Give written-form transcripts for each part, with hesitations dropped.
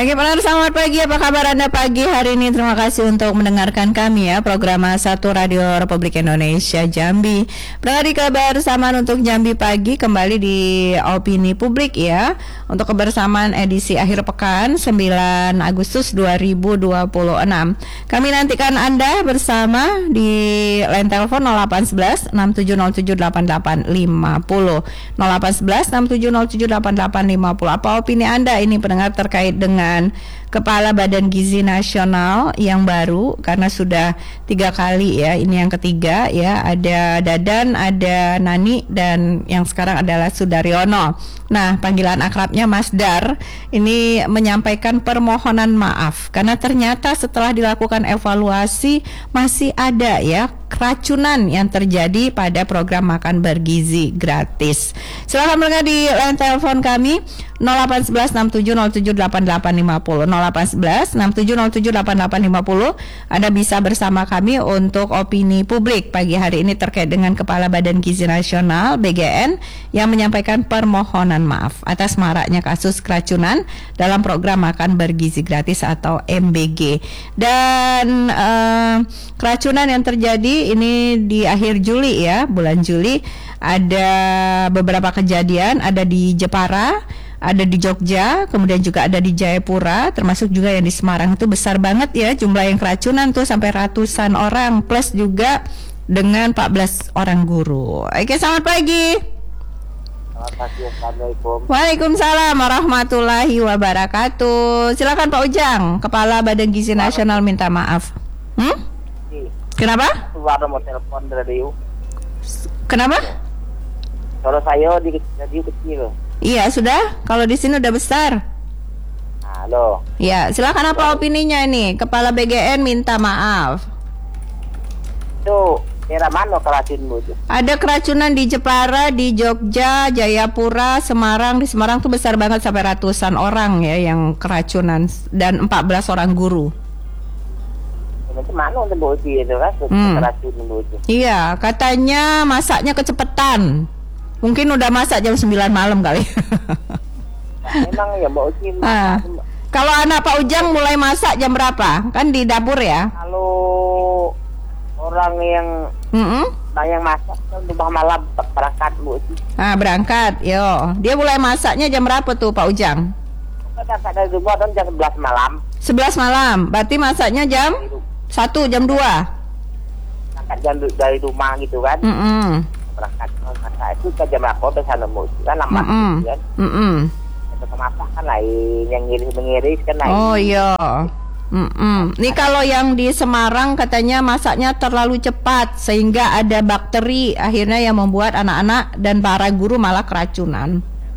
Oke, pendengar selamat pagi. Apa kabar Anda pagi hari ini? Terima kasih untuk mendengarkan kami ya, program 1 Radio Republik Indonesia Jambi. Pendengar di kebersamaan untuk Jambi pagi kembali di Opini Publik ya, untuk kebersamaan edisi akhir pekan 9 Agustus 2026. Kami nantikan Anda bersama di line telepon 0811 67078850 0811 67078850. Apa opini Anda ini pendengar terkait dengan Kepala Badan Gizi Nasional yang baru, karena sudah 3 kali ya, ini yang ketiga ya, ada Dadan, ada Nani, dan yang sekarang adalah Sudaryono. Nah, panggilan akrabnya Mas Dar ini menyampaikan permohonan maaf karena ternyata setelah dilakukan evaluasi masih ada ya keracunan yang terjadi pada program makan bergizi gratis. Silakan mereka di line telepon kami 0811 67078850 0811 67078850. Anda bisa bersama kami untuk opini publik pagi hari ini terkait dengan Kepala Badan Gizi Nasional BGN yang menyampaikan permohonan maaf atas maraknya kasus keracunan dalam program makan bergizi gratis atau MBG. Dan keracunan yang terjadi ini di akhir Juli ya, bulan Juli, ada beberapa kejadian, ada di Jepara, ada di Jogja, kemudian juga ada di Jayapura, termasuk juga yang di Semarang. Itu besar banget ya jumlah yang keracunan tuh, sampai ratusan orang, plus juga dengan 14 orang guru. Oke, selamat pagi. Selamat pagi, Assalamualaikum. Waalaikumsalam warahmatullahi wabarakatuh. Silakan Pak Ujang, Kepala Badan Gizi Nasional minta maaf. Kenapa? Suara mau telepon radio. Kenapa? Suara saya di radio kecil. Iya, sudah. Kalau di sini udah besar. Halo. Ya, silakan apa opininya ini? Kepala BGN minta maaf. Itu daerah mana keracunan itu? Ada keracunan di Jepara, di Jogja, Jayapura, Semarang. Di Semarang tuh besar banget sampai ratusan orang ya yang keracunan dan 14 orang guru. Itu mana untuk bocil itu kan? Keracunan itu. Iya, katanya masaknya kecepetan. Mungkin udah masak jam 9 malam kali. Memang ya bocil. Kalau anak Pak Ujang mulai masak jam berapa? Kan di dapur ya? Kalau orang yang yang masak untuk malam berangkat bocil. Berangkat, yo. Dia mulai masaknya jam berapa tuh Pak Ujang? Masak dari rumah dan jam 11 malam. 11 malam. Berarti masaknya jam 1, jam 2. Berangkat jam dari rumah gitu kan. Berangkat masak itu ke jam berapa ke sana bocil kan lama kan. Untuk masak kan lain, yang mengiris kan lain. Oh iya. Nih kalau yang di Semarang katanya masaknya terlalu cepat sehingga ada bakteri, akhirnya yang membuat anak-anak dan para guru malah keracunan.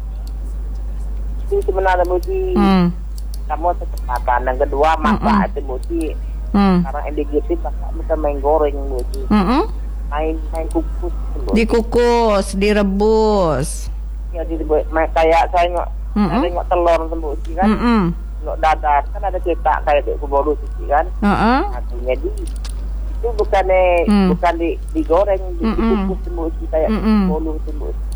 Itu sebenarnya mesti kamu kecepatan. Yang kedua masak itu mesti sekarang indigestif bisa main goreng mesti. Main kukus. Dikukus, direbus. Ya kayak saya nggak telur mesti kan. Kalau dadar kan ada cetak kayak di kubur suci kan. Jadi itu bukan digoreng, dikukus sembusi kayak bolu sembusi.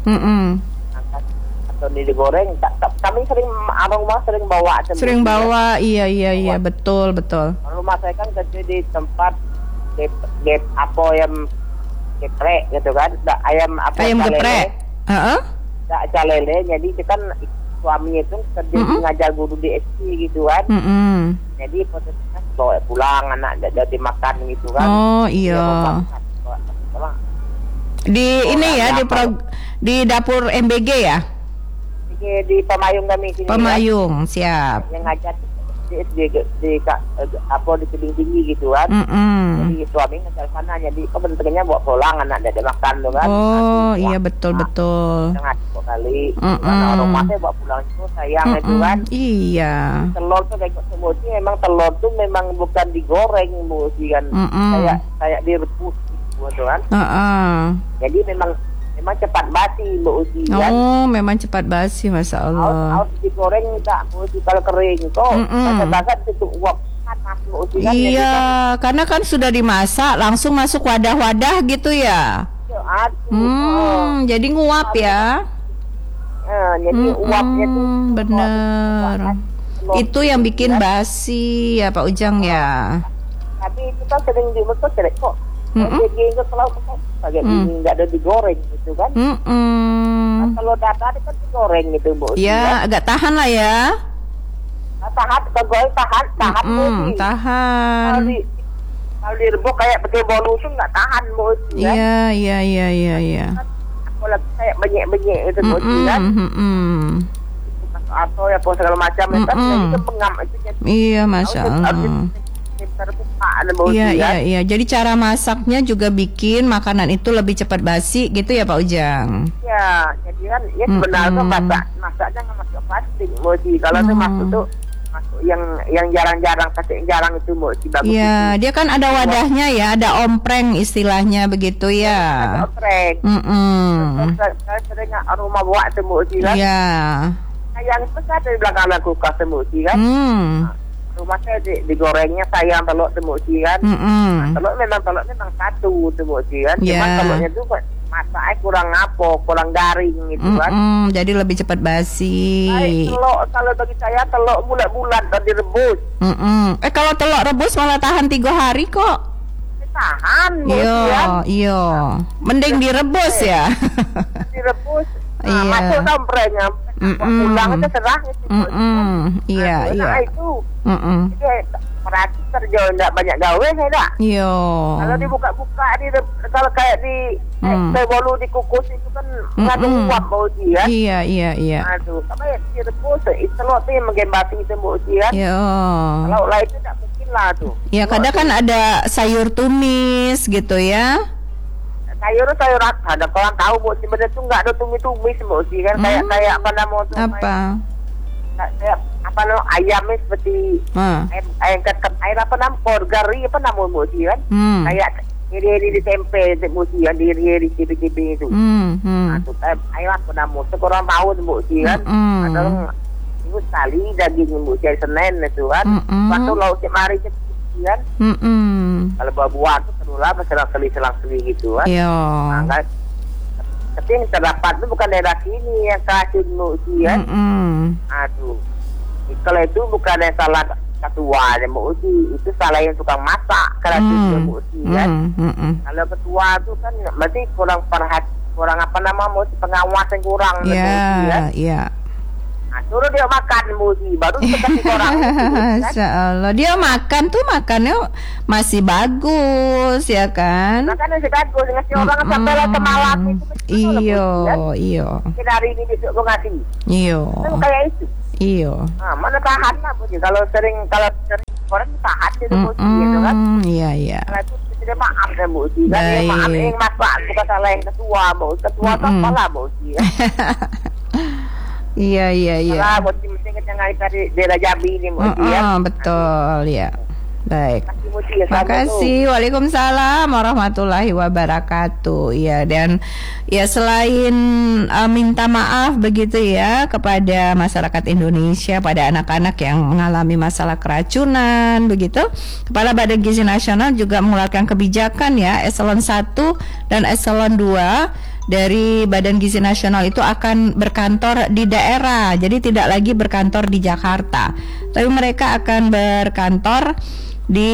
Atau digoreng. Kami sering bawa. Sering bawa, iya betul. Rumah saya kan kerja di tempat apa ayam geprek gitu kan, ayam geprek. Calele, jadi itu kan suaminya itu kerja ngajar guru di SD gitu kan. Jadi prosesnya bawa pulang anak jadi makan gitu kan. Oh iya. Di ini ya di dapur MBG ya. Di Pemayung kami sini. Pemayung, kan? Siap. Yang ngajar di apa di tebing tinggi gitu kan. Jadi suami ngajar sana, jadi kepentingannya bawa pulang anak jadi makan tuh kan. Oh iya betul. Setengah kali. Karena rumahnya bawa pulang itu sayang itu kan. Iya. Telur tuh kayak semuanya memang telur tuh memang bukan digoreng mesti kan. Kayak direbus gitu kan. Jadi memang cepat basi Mbak Uci kan. Oh, memang cepat basi, Masya Allah. Harus digoreng tak Mbak Uci, kalau kering kok basah-basah tutup uap panas Mbak Uci kan. Iya, karena kan sudah dimasak langsung masuk wadah-wadah gitu ya. Jadi nguap ya. Jadi uapnya tuh bener. Itu yang bikin basi ya Pak Ujang ya. Tapi itu kan sering dimasak kok. Daging itu selalu pakai ini nggak ada digoreng gitu kan. Nah, kalau dadar itu kan digoreng gitu Bu. Ya, agak tahan lah ya. Nah, tahan, kegoreng tahan. Tahan. Kalau direbus kayak pakai bolu itu nggak tahan Bu. Iya. Kalau kayak banyak itu Bu kan. Atau ya segala macam itu kan itu pengam itu. Iya, Masya Allah. Iya. Jadi cara masaknya juga bikin makanan itu lebih cepat basi gitu ya Pak Ujang. Ya, jadi kan ya sebenarnya masaknya nggak masuk plastik, Moji. Kalau itu masuk yang jarang-jarang, kasih jarang itu Moji bagus. Iya, dia kan ada wadahnya ya, ada ompreng istilahnya begitu ya. Ada ompreng. Saya sering rumah bawa itu Moji kan. Iya. Yang besar di belakang aku kasih Moji kan. Rumah saya digorengnya sayang telur temuci kan. Telur memang satu temuci kan. Cuman telurnya itu masaknya kurang garing gitu kan. Jadi lebih cepat basi. Telur kalau bagi saya telur bulat-bulat dan direbus. Kalau telur rebus malah tahan 3 hari kok. Tahan. Iya. Mending direbus ya. Direbus. Masuk komprenya. Pulang aja serah gitu. Iya. Itu. Jadi berarti kerja enggak banyak gawe enggak? Iya. Kalau dibuka-buka kalau kayak di bolu dikukus itu kan ngadu uap bau dia. Iya. Aduh, sama direbus telur tuh yang menggembasi itu bau dia. Iya. Kalau lain itu enggak mungkin lah tuh. Iya, kadang kan ada sayur tumis gitu ya. Sayur ada orang tahu Bu sebenarnya tuh nggak ada tumis Bu sih kan kayak apa namanya kayak apa namanya ayamnya seperti air apa namanya porgari apa namanya Bu sih kan kayak iri di tempe Bu sih kan iri cipi-cipi itu atau kayak ayam apa namanya sekurang tahu Bu sih kan atau itu sekali daging Bu sih Senin itu kan waktu lauk mari kan kalau buah itu terulah selang-seli gitu kan. Iya. Nah, tapi yang terdapat itu bukan daerah sini yang kasih uji kan. Aduh, kalau itu bukan yang salah ketua yang mau uji, itu salah yang tukang masak kerajin yang mau uji kan. Kalau ketua itu kan berarti kurang apa nama pengawas yang kurang. Iya. Nah, suruh dia makan Muji, baru kita kasih orang. Masya Allah, dia makan tuh makannya masih bagus ya kan? Makannya masih bagus, ngasih orang sampai lah semalam itu. Iya. Kita hari ini besok gue ngasih. Iya. Itu kayak itu. Iya. Nah, mana tahan lah Muji, kalau sering orang tahan gitu Muji gitu kan? Iya. Kalau itu tidak maaf ya Muji, kan dia maaf yang masak bukan salah yang ketua itu apalah Muji. Iya. Salah Muji mesti yang dari daerah Jambi ini Muji ya. Betul ya. Baik. Terima kasih. Waalaikumsalam warahmatullahi wabarakatuh. Ya, dan ya selain minta maaf begitu ya kepada masyarakat Indonesia, pada anak-anak yang mengalami masalah keracunan begitu, Kepala Badan Gizi Nasional juga mengeluarkan kebijakan ya, eselon 1 dan eselon 2 dari Badan Gizi Nasional itu akan berkantor di daerah. Jadi tidak lagi berkantor di Jakarta, tapi mereka akan berkantor di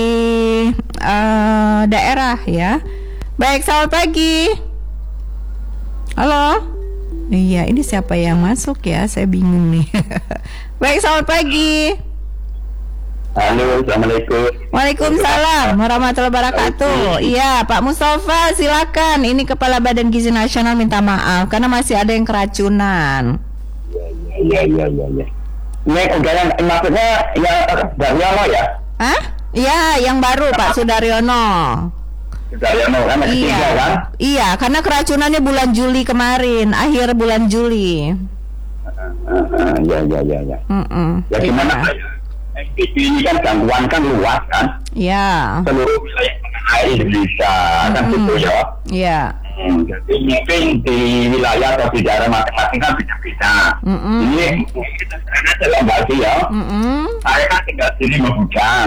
daerah ya. Baik, selamat pagi. Halo. Iya, ini siapa yang masuk ya? Saya bingung nih. Baik, selamat pagi. Halo, assalamualaikum. Waalaikumsalam warahmatullahi wabarakatuh. Iya, Pak Mustafa, silakan. Ini Kepala Badan Gizi Nasional minta maaf karena masih ada yang keracunan. Iya. Ini udah maksudnya ya Daryono ya? Hah? Iya, yang baru Pak Sudaryono. Kan? Iya, karena keracunannya bulan Juli kemarin, akhir bulan Juli. Iya. Ya gimana? Ini kan gangguan kan luas kan? Iya. Seluruh wilayah air Indonesia kan gitu ya. Iya. Jadi mungkin di wilayah atau di daerah masing-masing kan beda-beda. Ini kita sekarang dalam bagi ya. Saya kan tinggal di sini hujan.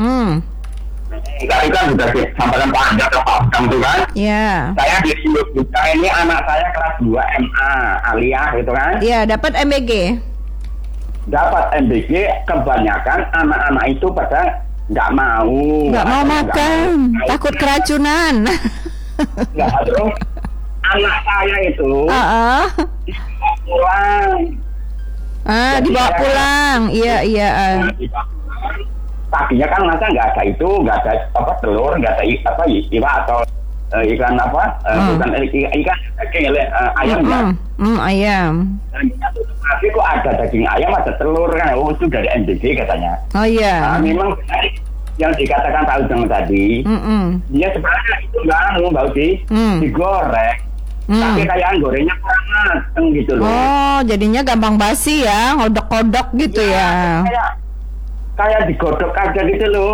Tadi kan sudah disampaikan Pak Anda ke Pak Ujang itu kan? Iya. Saya di sini buka ini anak saya kelas 2 MA alias gitu kan? Iya, dapat MBG. dapat MBG, kebanyakan anak-anak itu pada nggak mau makan, takut keracunan. Nggak, terus anak saya itu dibawa pulang. Iya. Paginya kan masa nggak ada itu, nggak ada telur, nggak ada iwa atau ikan bukan ikan ayam ya. Ayam. Tapi kok ada daging ayam, ada telur kan? Oh, itu dari MBG katanya. Oh iya. Memang benar yang dikatakan Pak Ujang tadi. Dia sebenarnya itu Mbak Uci, digoreng. Tapi kayak gorengnya kurang mateng gitu loh. Oh, jadinya gampang basi ya, ngodok-kodok gitu ya. Kayak digodok aja gitu loh.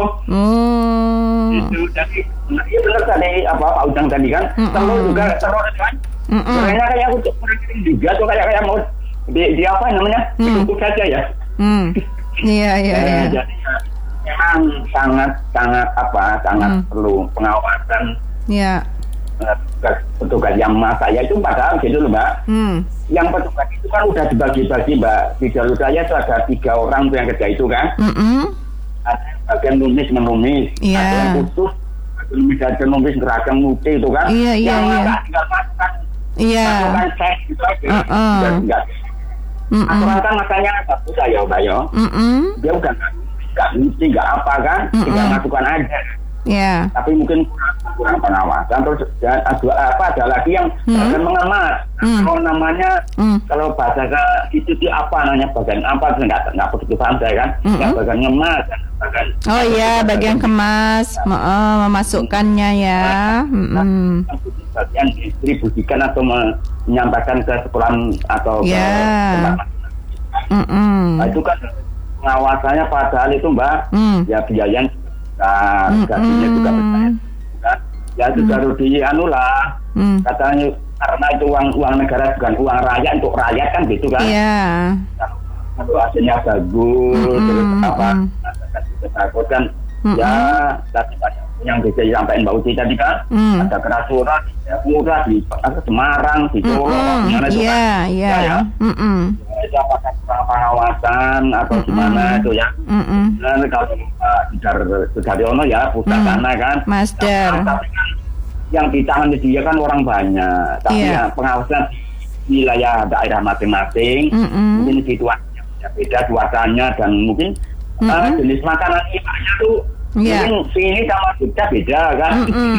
Itu jadi, iya benar tadi Pak Ujang tadi kan. Telur juga kan. Gorengnya kayak kurang kering juga tuh, kayak mau di apa namanya? Ditutup saja ya. Iya. Jadi memang sangat perlu pengawasan. Iya. Petugas yang saya itu padahal gitu loh Mbak. Yang petugas itu kan udah dibagi-bagi Mbak. Di jalur saya itu ada 3 orang tuh yang kerja itu kan. Ada bagian menumis, ada yang khusus numis seragam putih itu kan. Iya. Tinggal masukkan. Iya. Masukkan cek gitu aja. Aturan kan makanya bagus ya Mbak ya. Dia udah nggak mesti nggak apa kan, tinggal masukkan aja. Yeah. Tapi mungkin kurang pengawasan. Terus ada lagi yang akan mengemas. Kalau namanya kalau bahasa itu apa namanya, bagian apa nggak begitu paham saya kan. Yang bagian ngemas, bagian bagian kemas, memasukkannya ya. Bagian distribusikan atau menyampaikan ke sekolah atau ke tempat. Nah, itu kan pengawasannya padahal itu Mbak, ya biayanya gajinya juga besar. Ya sudah di lah. Katanya karena itu uang negara, bukan uang rakyat, untuk rakyat kan gitu kan. Iya. Kalau hasilnya bagus, terus takut kan. Ya tadi yang bisa disampaikan Mbak Uci tadi kan, ada kerasuran murah di Semarang, di Solo, gimana itu kan. Iya. Itu apakah kurang pengawasan atau gimana itu ya. Dan kalau Sudaryono ya pusat sana kan, Master. Tapi kan yang ditangani dia kan orang banyak, tapi yang pengawasan di wilayah daerah masing-masing, mungkin situasinya beda cuacanya, dan mungkin jenis makanan ikannya tuh mungkin sini sama kita beda kan.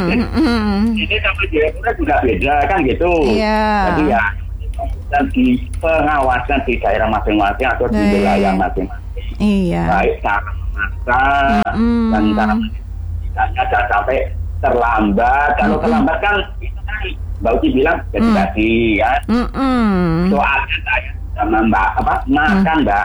Ini sama Jayapura juga beda kan gitu. Jadi ya, dan di pengawasan di daerah masing-masing atau di wilayah masing-masing. Baik cara memasak dan cara menyajikannya, jangan sampai terlambat. Kalau terlambat kan itu kan Mbak Uci bilang jadi kan. Soalnya saya sama makan Mbak,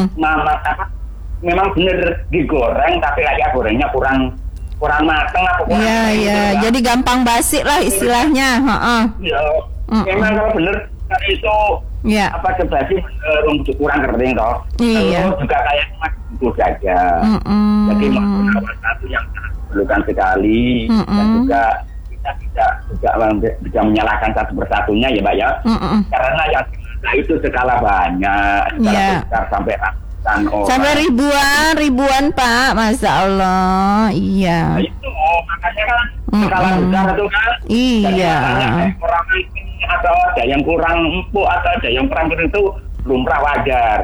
memang bener digoreng tapi kayak gorengnya kurang mateng apa kurang. Iya. Jadi gampang basi lah istilahnya. Iya. Memang kalau bener itu basi kurang kering toh. Iya. Terus juga kayak itu saja. Jadi salah satu yang diperlukan sekali, dan juga kita tidak bisa menyalahkan satu persatunya ya Mbak ya. Karena yang itu skala banyak, skala besar sampai sampai ribuan Pak, Masya Allah. Iya. Nah, itu makanya kan skala besar itu kan. Iya. Orang atau ada yang kurang empuk atau ada yang kurang itu lumrah wajar.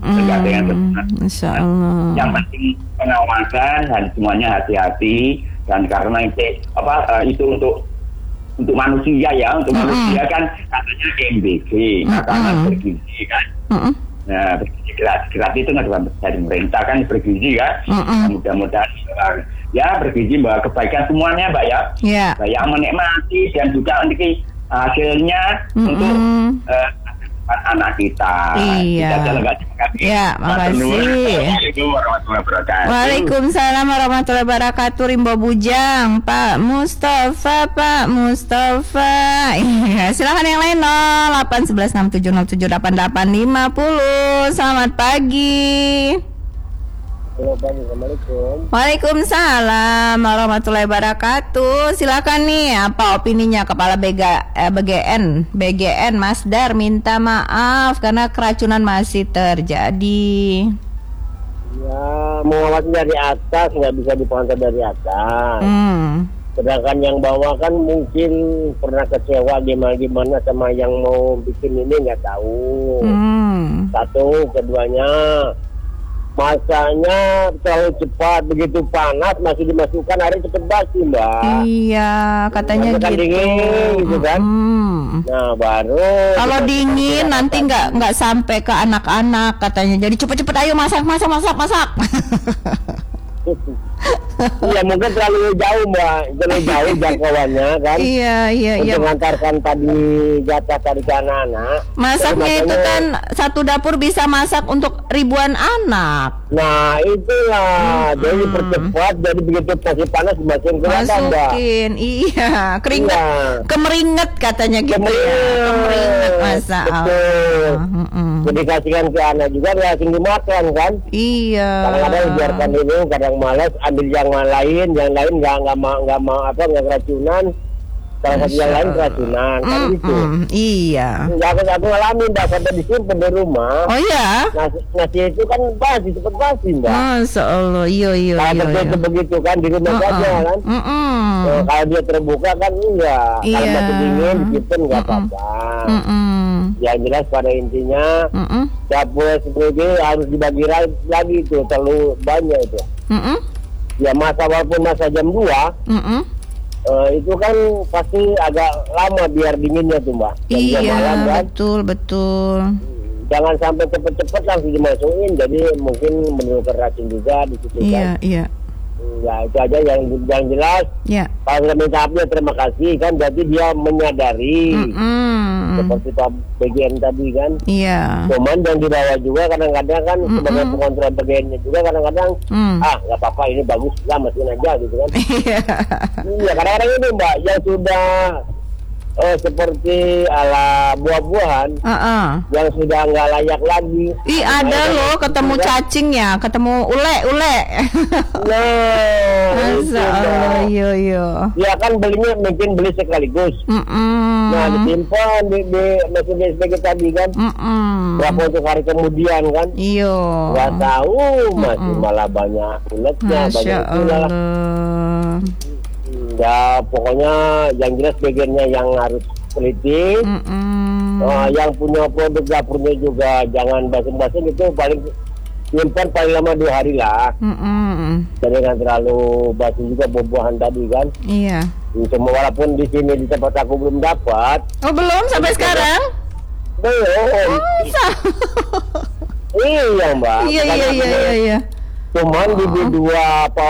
Masya Allah. Yang penting pengawasan dan semuanya hati-hati, dan karena itu untuk manusia ya, untuk manusia kan katanya MBG, makanan bergizi kan. Nah, bergizi itu nggak dari pemerintah kan, bergizi kan. Mudah-mudahan ya bergizi bawa kebaikan semuanya Mbak ya. Yang menikmati dan juga nanti hasilnya untuk anak kita. Iya. Makasih. Waalaikumsalam warahmatullahi wabarakatuh. Rimbo Bujang, Pak Mustafa. Iya, silakan yang lain 081167078850. Selamat pagi. Assalamualaikum. Waalaikumsalam warahmatullahi wabarakatuh. Silakan nih, apa opininya Kepala BGN Mas Dar minta maaf karena keracunan masih terjadi. Ya, mengawasi dari atas nggak bisa dipantau dari atas. Sedangkan yang bawah kan mungkin pernah kecewa gimana sama yang mau bikin ini nggak tahu. Satu, keduanya masanya terlalu cepat, begitu panas masih dimasukkan air cepet basi, Mbak. Iya, katanya gitu. Dingin, gitu kan. Nah, baru kalau dingin nanti nggak sampai ke anak-anak katanya. Jadi cepet-cepet ayo masak. Iya, mungkin terlalu jauh, Mbak. Terlalu jauh jangkauannya kan. Iya. Untuk mengantarkan tadi jatah tadi ke anak-anak. Masaknya itu kan satu dapur bisa masak untuk ribuan anak. Nah, itulah. Jadi dipercepat, jadi begitu masih panas dimasukin ke atas, Mbak. Iya, keringet, kemeringet katanya gitu. Kemeringet masak. Betul. Jadi kasihkan ke anak juga langsung dimakan kan. Iya. Kadang-kadang biarkan ini, kadang malas ambil yang lain nggak mau keracunan. Salah satu yang lain keracunan kan gitu. Iya. Aku ngalamin Mbak, sampai disimpan di rumah. Oh iya. Nasi itu kan cepet basi, Mbak. Masya Allah, iya. Kalau tertutup begitu kan di rumah saja kan. Kalau dia terbuka kan enggak. Kalau masih dingin disimpan nggak apa-apa. Yang jelas pada intinya dapur seperti harus dibagi lagi itu, terlalu banyak itu. Ya walaupun masa jam 2 itu kan pasti agak lama biar dinginnya tuh, Mbak. Iya, malam, kan? Betul. Jangan sampai cepet-cepet langsung dimasukin, jadi mungkin menimbulkan racun juga di situ kan. Iya. Ya itu aja yang jelas. Ya. Kalau sudah minta maafnya terima kasih kan, berarti dia menyadari. Seperti Pak BGN tadi kan. Iya. Cuman yang di bawah juga kadang-kadang kan sebagai pengontrol BGN-nya juga kadang-kadang nggak apa-apa ini bagus lah masukin aja gitu kan. Iya, kadang-kadang ini Mbak yang sudah seperti ala buah-buahan yang sudah nggak layak lagi. Ada loh ketemu cacing ya, ketemu ule. Nah, iya. Ya kan mungkin beli sekaligus. Nah disimpan di mesin SPG tadi kan. Berapa untuk hari kemudian kan? Iya. Nggak tahu masih malah banyak uletnya, banyak ulat. Ya pokoknya yang jelas bagiannya yang harus teliti. Yang punya produk dapurnya juga jangan basi-basi itu paling simpan paling lama 2 hari lah. Jadi kan terlalu basi juga buah-buahan tadi kan. Iya. Cuma walaupun di sini di tempat aku belum dapat. Oh belum sampai sekarang? Belum. Iya Mbak. Iya. Cuman di 2